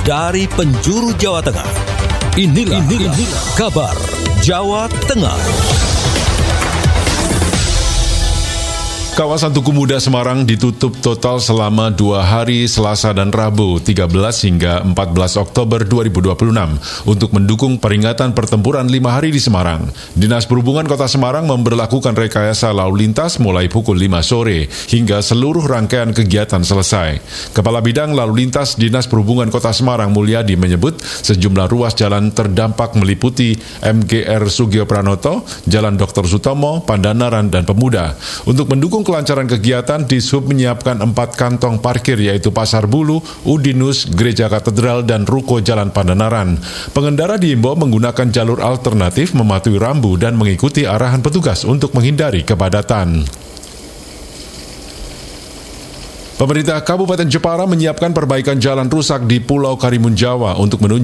dari penjuru Jawa Tengah. Inilah kabar Jawa Tengah. Kawasan Tugu Muda Semarang ditutup total selama 2 hari Selasa dan Rabu 13 hingga 14 Oktober 2026 untuk mendukung peringatan pertempuran 5 hari di Semarang. Dinas Perhubungan Kota Semarang memberlakukan rekayasa lalu lintas mulai pukul 5 sore hingga seluruh rangkaian kegiatan selesai. Kepala Bidang Lalu Lintas Dinas Perhubungan Kota Semarang Mulyadi menyebut sejumlah ruas jalan terdampak meliputi MGR Sugio Pranoto, Jalan Dr. Sutomo, Pandanaran, dan Pemuda. Untuk mendukung kelancaran kegiatan, Dishub menyiapkan 4 kantong parkir yaitu Pasar Bulu, Udinus, Gereja Katedral, dan Ruko Jalan Pandanaran. Pengendara diimbau menggunakan jalur alternatif, mematuhi rambu, dan mengikuti arahan petugas untuk menghindari kepadatan. Pemerintah Kabupaten Jepara menyiapkan perbaikan jalan rusak di Pulau Karimun Jawa untuk menunjang